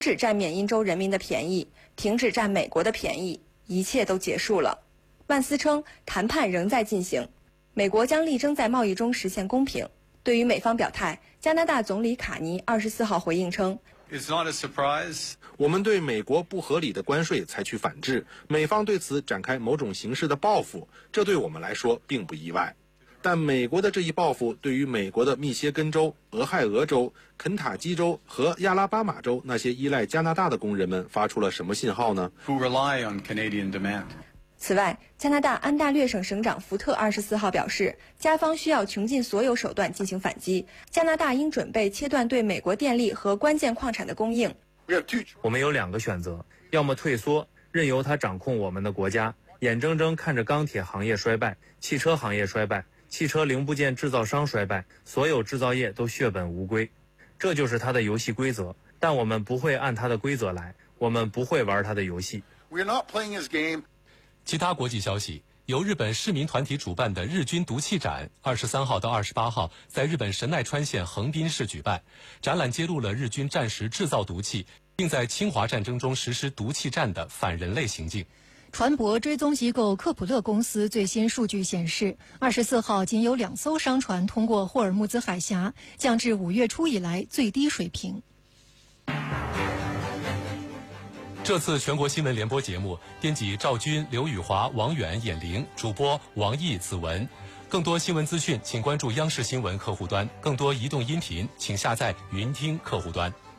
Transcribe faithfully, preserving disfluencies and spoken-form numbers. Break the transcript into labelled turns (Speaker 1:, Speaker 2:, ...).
Speaker 1: 止占缅因州人民的便宜，停止占美国的便宜，一切都结束了。万斯称，谈判仍在进行，美国将力争在贸易中实现公平。对于美方表态，加拿大总理卡尼二十四号回应称
Speaker 2: ，It's not a surprise.
Speaker 3: 我们对美国不合理的关税采取反制，美方对此展开某种形式的报复，这对我们来说并不意外。但美国的这一报复对于美国的密歇根州、俄亥俄州、肯塔基州和亚拉巴马州那些依赖加拿大的工人们发出了什么信号呢？
Speaker 2: Who rely on Canadian demand.
Speaker 1: 此外，加拿大安大略省省长福特二十四号表示，加方需要穷尽所有手段进行反击，加拿大应准备切断对美国电力和关键矿产的供应。
Speaker 4: 我们有两个选择，要么退缩，任由他掌控我们的国家，眼睁睁看着钢铁行业衰败，汽车行业衰败，汽车零部件制造商衰败，所有制造业都血本无归。这就是他的游戏规则，但我们不会按他的规则来，我们不会玩他的游戏。
Speaker 5: We're not playing his game.
Speaker 6: 其他国际消息，由日本市民团体主办的日军毒气展，二十三号到二十八号在日本神奈川县横滨市举办。展览揭露了日军战时制造毒气，并在侵华战争中实施毒气战的反人类行径。
Speaker 7: 船舶追踪机构科普勒公司最新数据显示，二十四号仅有两艘商船通过霍尔木兹海峡，降至五月初以来最低水平。
Speaker 6: 这次全国新闻联播节目，编辑赵军、刘宇华、王远、闫玲，主播王毅、子文。更多新闻资讯，请关注央视新闻客户端；更多移动音频，请下载云听客户端。